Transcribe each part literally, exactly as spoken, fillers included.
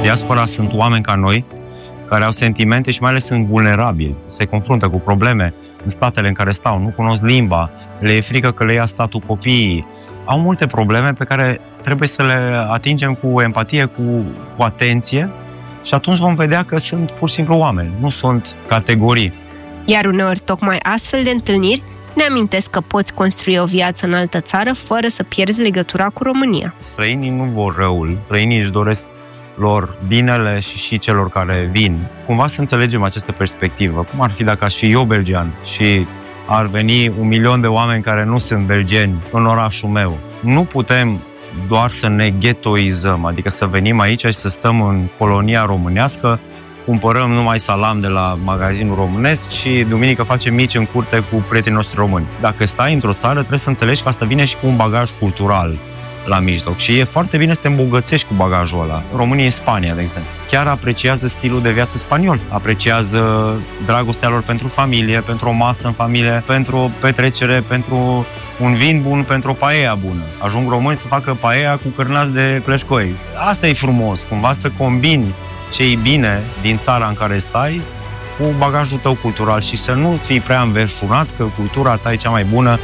Diaspora sunt oameni ca noi, care au sentimente și mai ales sunt vulnerabili. Se confruntă cu probleme în statele în care stau, nu cunosc limba, le e frică că le ia statul copiii. Au multe probleme pe care trebuie să le atingem cu empatie, cu, cu atenție și atunci vom vedea că sunt pur și simplu oameni, nu sunt categorii. Iar uneori tocmai astfel de întâlniri ne amintesc că poți construi o viață în altă țară fără să pierzi legătura cu România. Străinii nu vor răul, străinii își doresc lor binele și și celor care vin. Cumva să înțelegem această perspectivă. Cum ar fi dacă aș fi eu belgian și ar veni un milion de oameni care nu sunt belgeni în orașul meu? Nu putem doar să ne ghetoizăm, adică să venim aici și să stăm în colonia românească, cumpărăm numai salam de la magazinul românesc și duminică facem mici în curte cu prietenii noștri români. Dacă stai într-o țară, trebuie să înțelegi că asta vine și cu un bagaj cultural la mijloc și e foarte bine să te îmbogățești cu bagajul ăla. România, Spania, de exemplu, chiar apreciază stilul de viață spaniol, apreciază dragostea lor pentru familie, pentru o masă în familie, pentru o petrecere, pentru un vin bun, pentru o paella bună. Ajung români să facă paella cu cârnați de pleșcoi. Asta e frumos, cumva să combini ce-i bine din țara în care stai cu bagajul tău cultural și să nu fii prea înverșunat că cultura ta e cea mai bună.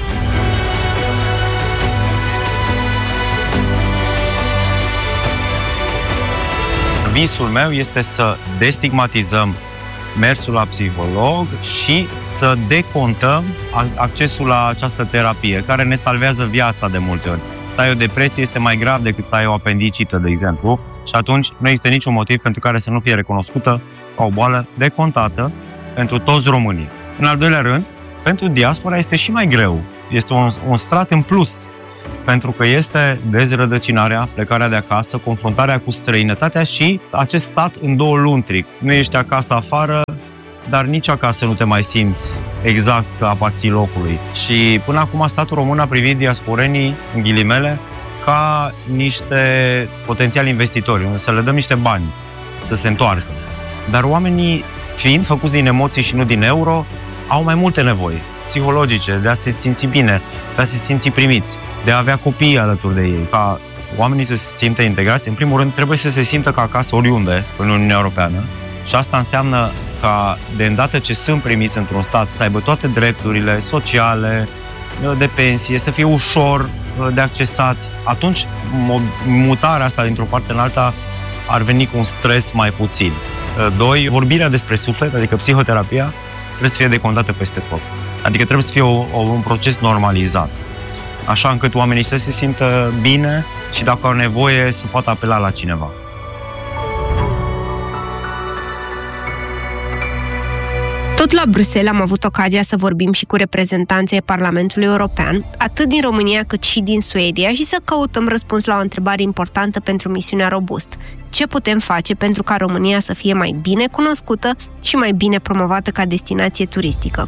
Visul meu este să destigmatizăm mersul la psiholog și să decontăm accesul la această terapie, care ne salvează viața de multe ori. Să ai o depresie este mai grav decât să ai o apendicită, de exemplu, și atunci nu există niciun motiv pentru care să nu fie recunoscută ca o boală decontată pentru toți românii. În al doilea rând, pentru diaspora este și mai greu. Este un, un strat în plus, pentru că este dezrădăcinarea, plecarea de acasă, confruntarea cu străinătatea și acest stat în două luntri. Nu ești acasă afară, dar nici acasă nu te mai simți exact apații locului. Și până acum statul român a privit diasporenii, în ghilimele, ca niște potențiali investitori, unde să le dăm niște bani să se întoarcă. Dar oamenii, fiind făcuți din emoții și nu din euro, au mai multe nevoi psihologice, de a se simți bine, de a se simți primiți, de a avea copii alături de ei. Ca oamenii să se simtă integrați, în primul rând trebuie să se simtă ca acasă oriunde în Uniunea Europeană. Și asta înseamnă ca de îndată ce sunt primiți într-un stat să aibă toate drepturile sociale, de pensie, să fie ușor de accesat. Atunci mutarea asta dintr-o parte în alta ar veni cu un stres mai puțin. Doi, vorbirea despre suflet, adică psihoterapia, trebuie să fie decontată peste tot. Adică trebuie să fie o, o, un proces normalizat, așa încât oamenii să se simtă bine și dacă au nevoie să poată apela la cineva. Tot la Bruxelles am avut ocazia să vorbim și cu reprezentanții ai Parlamentului European, atât din România cât și din Suedia, și să căutăm răspuns la o întrebare importantă pentru misiunea Robust. Ce putem face pentru ca România să fie mai bine cunoscută și mai bine promovată ca destinație turistică?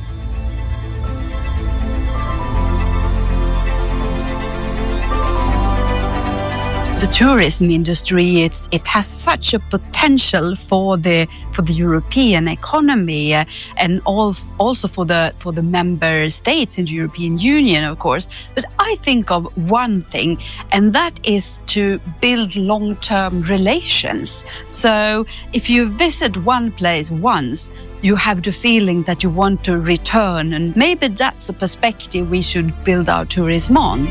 The tourism industry, it's, it has such a potential for the for the European economy uh, and all, also for the for the member states in the European Union, of course. But I think of one thing, and that is to build long-term relations. So if you visit one place once, you have the feeling that you want to return, and maybe that's a perspective we should build our tourism on.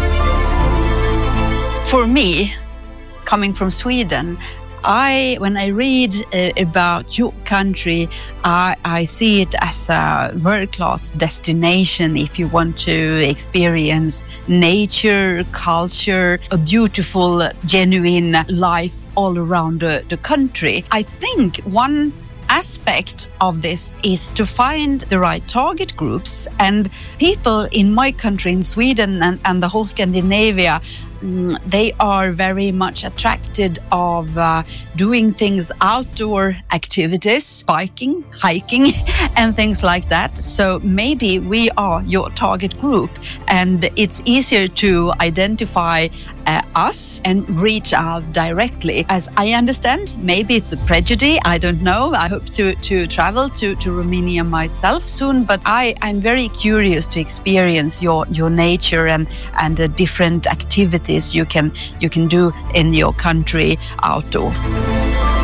For me, coming from Sweden, I when I read uh, about your country, I, I see it as a world-class destination if you want to experience nature, culture, a beautiful, genuine life all around the, the country. I think one aspect of this is to find the right target groups, and people in my country, in Sweden and, and the whole Scandinavia, um, they are very much attracted of uh, doing things outdoor activities, biking, hiking and things like that. So maybe we are your target group, and it's easier to identify uh, us and reach out directly. As I understand, maybe it's a prejudice, I don't know. I hope to, to travel to, to Romania myself soon, but I, I'm very curious to experience your, your nature and, and the different activities you can you can do in your country outdoor.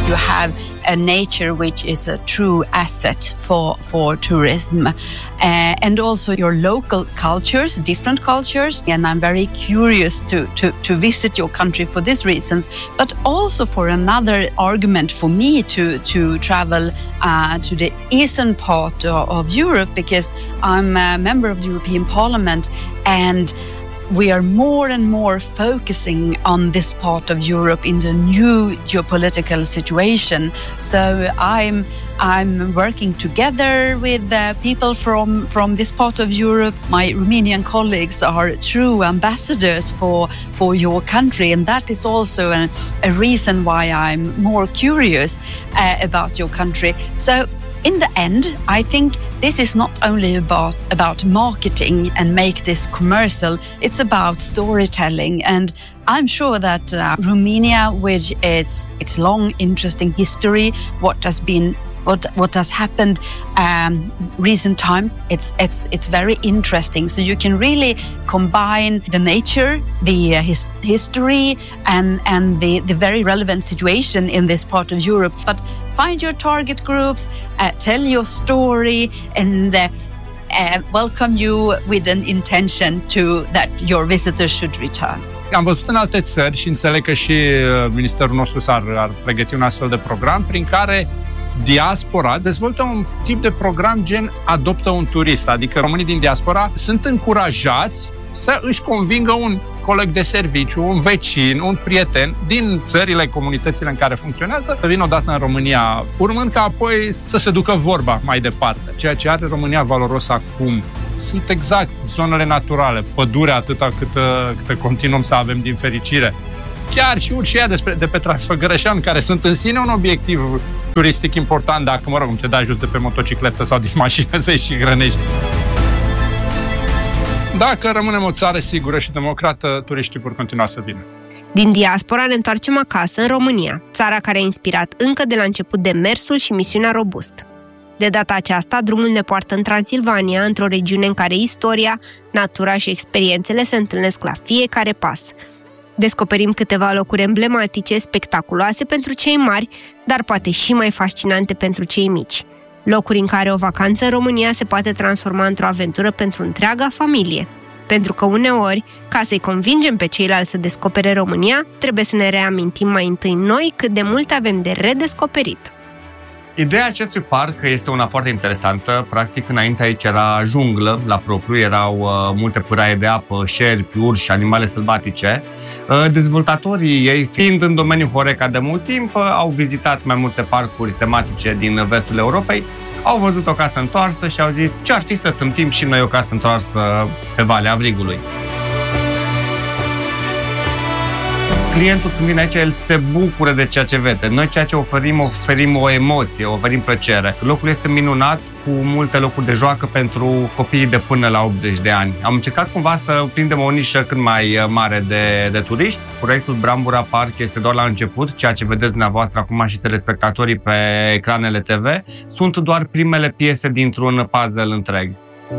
you have a nature which is a true asset for, for tourism. Uh, and also your local cultures, different cultures. And I'm very curious to, to, to visit your country for these reasons, but also for another argument for me to, to travel uh, to the eastern part of, of Europe, because I'm a member of the European Parliament, and we are more and more focusing on this part of Europe in the new geopolitical situation. So I'm I'm working together with uh, people from, from this part of Europe. My Romanian colleagues are true ambassadors for, for your country, and that is also a, a reason why I'm more curious uh, about your country. So in the end, I think this is not only about, about marketing and make this commercial, it's about storytelling. And I'm sure that uh, Romania, with its, its long, interesting history, what has been What what has happened um, recent times? It's it's it's very interesting. So you can really combine the nature, the uh, his, history, and and the the very relevant situation in this part of Europe. But find your target groups, uh, tell your story, and uh, uh, welcome you with an intention to that your visitors should return. Am văzut în alte țări și înțeleg că și ministerul nostru s-ar ar pregăti un astfel de program prin care diaspora dezvoltă un tip de program gen adoptă un turist, adică românii din diaspora sunt încurajați să își convingă un coleg de serviciu, un vecin, un prieten din țările, comunitățile în care funcționează, să vină odată în România, urmând ca apoi să se ducă vorba mai departe. Ceea ce are România valoros acum sunt exact zonele naturale, pădurea atâta cât, cât continuăm să avem din fericire. Chiar și urșia de pe Transfăgărășan, care sunt în sine un obiectiv turistic important, dacă, mă rog, te dai jos de pe motocicletă sau din mașină să ieși și grănești. Dacă rămânem o țară sigură și democrată, turiștii vor continua să vină. Din diaspora ne întoarcem acasă, în România, țara care a inspirat încă de la început demersul și misiunea Robust. De data aceasta, drumul ne poartă în Transilvania, într-o regiune în care istoria, natura și experiențele se întâlnesc la fiecare pas. Descoperim câteva locuri emblematice, spectaculoase pentru cei mari, dar poate și mai fascinante pentru cei mici. Locuri în care o vacanță în România se poate transforma într-o aventură pentru întreaga familie. Pentru că uneori, ca să-i convingem pe ceilalți să descopere România, trebuie să ne reamintim mai întâi noi cât de mult avem de redescoperit. Ideea acestui parc este una foarte interesantă. Practic, înainte aici era junglă la propriu, erau uh, multe pâraie de apă, șerpi, urși, animale sălbatice. Uh, dezvoltatorii ei, fiind în domeniul Horeca de mult timp, uh, au vizitat mai multe parcuri tematice din vestul Europei, au văzut o casă întoarsă și au zis ce ar fi să tâmpim și noi o casă întoarsă pe Valea Avrigului. Clientul când vine aici, el se bucură de ceea ce vede. Noi ceea ce oferim, oferim o emoție, oferim plăcere. Locul este minunat, cu multe locuri de joacă pentru copiii de până la optzeci de ani. Am încercat cumva să prindem o nișă cât mai mare de, de turiști. Proiectul Brambura Park este doar la început. Ceea ce vedeți dumneavoastră acum și telespectatorii pe ecranele T V sunt doar primele piese dintr-un puzzle întreg.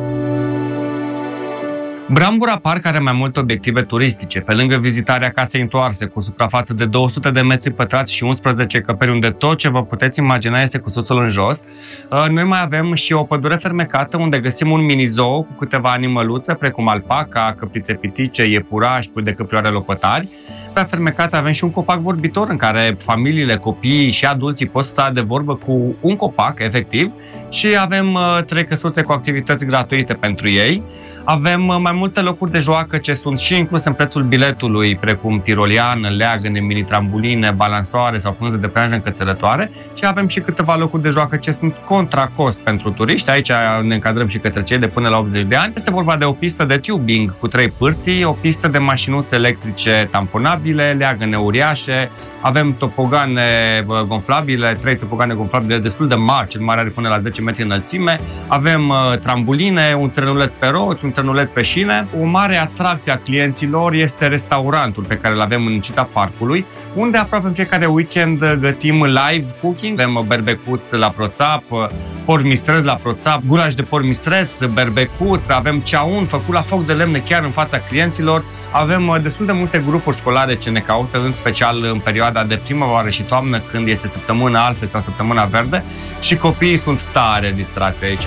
Brambura Park are mai multe obiective turistice, pe lângă vizitarea casei întoarse, cu suprafață de două sute de metri pătrați și unsprezece căperi, unde tot ce vă puteți imagina este cu susul în jos. Noi mai avem și o pădure fermecată, unde găsim un mini-zoo cu câteva animăluțe, precum alpaca, căprițe pitice, iepurași, pui de căprioare lopătari. Pe fermecată avem și un copac vorbitor, în care familiile, copiii și adulții pot sta de vorbă cu un copac, efectiv, și avem trei căsuțe cu activități gratuite pentru ei. Avem mai multe locuri de joacă ce sunt și incluse în prețul biletului, precum tiroliană, leagăne, mini-trambuline, balansoare sau frunze de pranjă încățărătoare, și avem și câteva locuri de joacă ce sunt contra cost pentru turiști. Aici ne încadrăm și către cei de până la optzeci de ani. Este vorba de o pistă de tubing cu trei pârtii, o pistă de mașinuțe electrice tamponabile, leagăne uriașe, avem topogane gonflabile, trei topogane gonflabile destul de mari, cel mare are până la zece metri înălțime, avem uh, trambuline, un trenuleț pe roți, un trenuleț pe șine. O mare atracție a clienților este restaurantul pe care îl avem în Cita Parcului, unde aproape în fiecare weekend gătim live cooking. Avem berbecuț la proțap, porc mistreț la proțap, gulaș de porc mistreț, berbecuț, avem ceaun făcut la foc de lemne chiar în fața clienților. Avem destul de multe grupuri școlare ce ne caută, în special în perioada de primăvară și toamnă, când este săptămâna altă sau săptămâna verde, și copiii sunt tare distrați aici.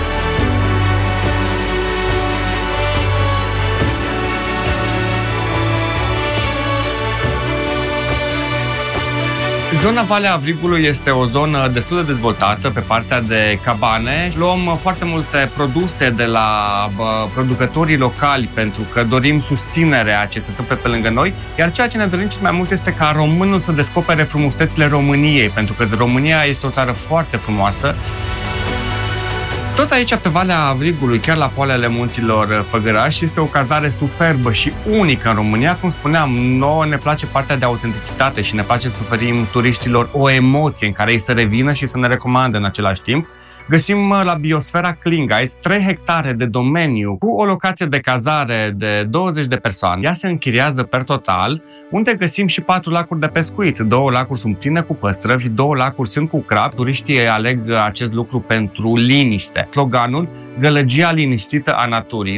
Zona Valea Avrigului este o zonă destul de dezvoltată pe partea de cabane. Luăm foarte multe produse de la producătorii locali pentru că dorim susținerea ce se întâmplă pe lângă noi, iar ceea ce ne dorim cel mai mult este ca românul să descopere frumusețile României, pentru că România este o țară foarte frumoasă. Tot aici, pe Valea Avrigului, chiar la poalele munților Făgăraș, este o cazare superbă și unică în România. Cum spuneam, nouă ne place partea de autenticitate și ne place să oferim turiștilor o emoție în care ei să revină și să ne recomande în același timp. Găsim la Biosfera Klingais trei hectare de domeniu cu o locație de cazare de douăzeci de persoane. Ea se închiriază per total, unde găsim și patru lacuri de pescuit. Două lacuri sunt pline cu păstrăvi și două lacuri sunt cu crab. Turiștii aleg acest lucru pentru liniște. Sloganul: gălăgia liniștită a naturii.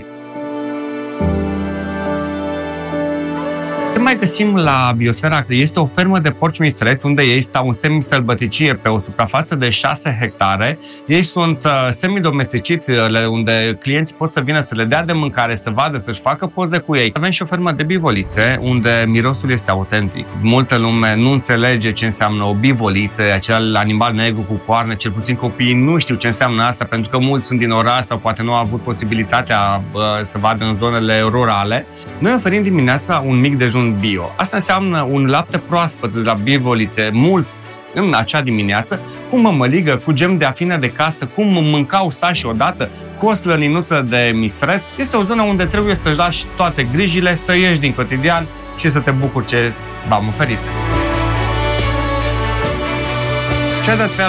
Ce mai găsim la Biosfera? Este o fermă de porci mistreți unde ei stau în semi-sălbăticie pe o suprafață de șase hectare. Ei sunt uh, semi-domesticiți, unde clienții pot să vină să le dea de mâncare, să vadă, să-și facă poze cu ei. Avem și o fermă de bivolițe unde mirosul este autentic. Multă lume nu înțelege ce înseamnă o bivoliță, acel animal negru cu coarne, cel puțin copiii nu știu ce înseamnă asta, pentru că mulți sunt din oraș sau poate nu au avut posibilitatea uh, să vadă în zonele rurale. Noi oferim dimineața un mic dejun bio. Asta înseamnă un lapte proaspăt de la bivolițe, mulți în acea dimineață, cu mămăligă, cu gem de afine de casă, cum mâncau sașii odată, cu o slăninuță de mistreț. Este o zonă unde trebuie să-și lași toate grijile, să ieși din cotidian și să te bucuri ce v-am oferit. Cea de-a treia